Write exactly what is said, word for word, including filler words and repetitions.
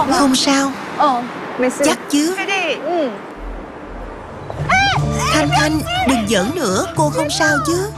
Không sao, chắc chứ. Thanh Thanh, đừng giỡn nữa, cô không sao chứ?